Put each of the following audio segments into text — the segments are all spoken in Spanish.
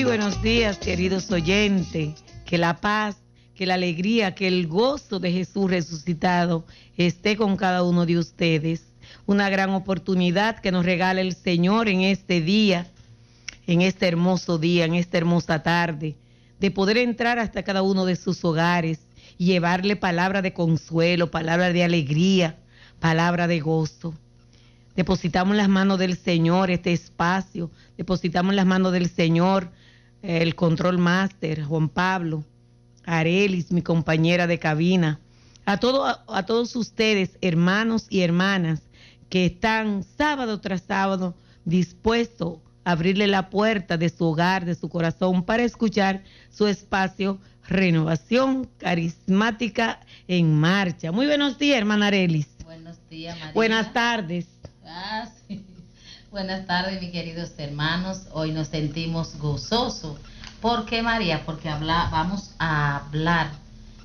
Muy buenos días, queridos oyentes. Que la paz, que la alegría, que el gozo de Jesús resucitado esté con cada uno de ustedes. Una gran oportunidad que nos regala el Señor en este día, en este hermoso día, en esta hermosa tarde, de poder entrar hasta cada uno de sus hogares y llevarle palabra de consuelo, palabra de alegría, palabra de gozo. Depositamos en las manos del Señor este espacio, depositamos en las manos del Señor el control master, Juan Pablo, Arelis, mi compañera de cabina, a todos ustedes, hermanos y hermanas, que están sábado tras sábado dispuestos a abrirle la puerta de su hogar, de su corazón, para escuchar su espacio Renovación Carismática en Marcha. Muy buenos días, hermana Arelis. Buenos días, María. Buenas tardes. Sí. Buenas tardes, mis queridos hermanos. Hoy nos sentimos gozosos. ¿Por qué, María? Porque vamos a hablar,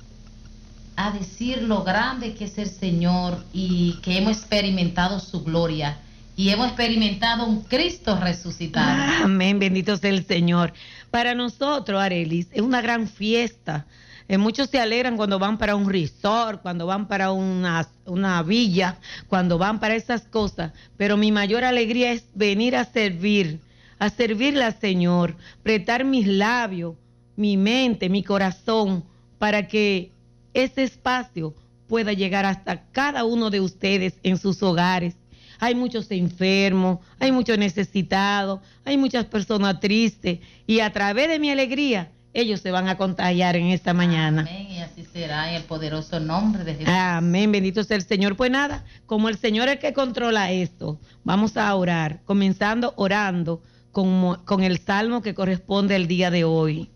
a decir lo grande que es el Señor y que hemos experimentado su gloria y hemos experimentado un Cristo resucitado. Amén, bendito sea el Señor. Para nosotros, Arelis, es una gran fiesta. Muchos se alegran cuando van para un resort, cuando van para una villa, cuando van para esas cosas. Pero mi mayor alegría es venir a servirle al Señor, prestar mis labios, mi mente, mi corazón, para que ese espacio pueda llegar hasta cada uno de ustedes en sus hogares. Hay muchos enfermos, hay muchos necesitados, hay muchas personas tristes, y a través de mi alegría, ellos se van a contagiar en esta mañana. Amén, y así será en el poderoso nombre de Jesús. Amén, bendito sea el Señor. Pues nada, como el Señor es el que controla esto, vamos a orar, comenzando orando con el salmo que corresponde al día de hoy.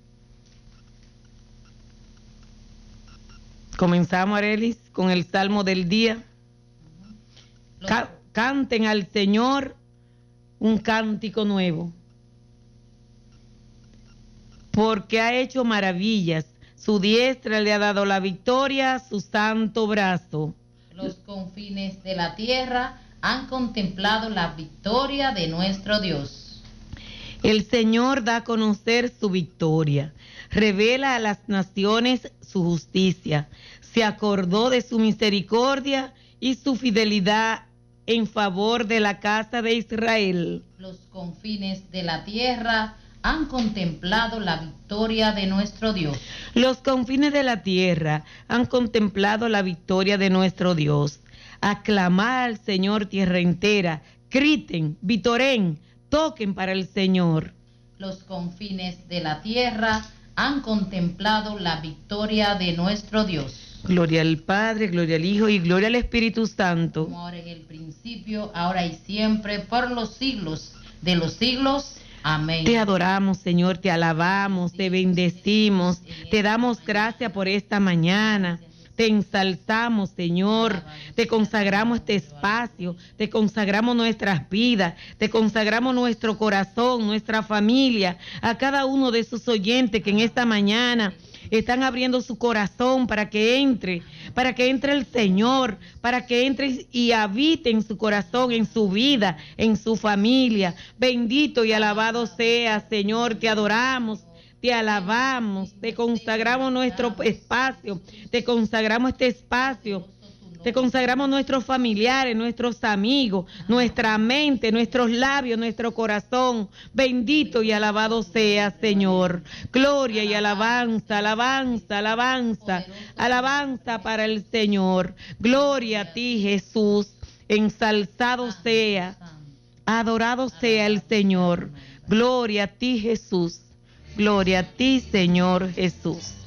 Comenzamos, Arelis, con el salmo del día. Canten al Señor un cántico nuevo, porque ha hecho maravillas, su diestra le ha dado la victoria, su santo brazo. Los confines de la tierra han contemplado la victoria de nuestro Dios. El Señor da a conocer su victoria, revela a las naciones su justicia, se acordó de su misericordia y su fidelidad en favor de la casa de Israel. Los confines de la tierra han contemplado la victoria de nuestro Dios. Los confines de la tierra han contemplado la victoria de nuestro Dios. Aclamad al Señor tierra entera, griten, vitoren, toquen para el Señor. Los confines de la tierra han contemplado la victoria de nuestro Dios. Gloria al Padre, gloria al Hijo y gloria al Espíritu Santo. Como ahora en el principio, ahora y siempre, por los siglos de los siglos. Amén. Te adoramos, Señor, te alabamos, te bendecimos, te damos gracias por esta mañana. Te ensalzamos, Señor, te consagramos este espacio, te consagramos nuestras vidas, te consagramos nuestro corazón, nuestra familia, a cada uno de esos oyentes que en esta mañana están abriendo su corazón para que entre el Señor, para que entre y habite en su corazón, en su vida, en su familia. Bendito y alabado sea, Señor, te adoramos, te alabamos, te consagramos nuestro espacio, te consagramos este espacio, te consagramos nuestros familiares, nuestros amigos, nuestra mente, nuestros labios, nuestro corazón. Bendito y alabado sea, Señor. Gloria y alabanza, alabanza, alabanza, alabanza para el Señor. Gloria a ti, Jesús. Ensalzado sea, adorado sea el Señor. Gloria a ti, Jesús. Gloria a ti, Señor Jesús.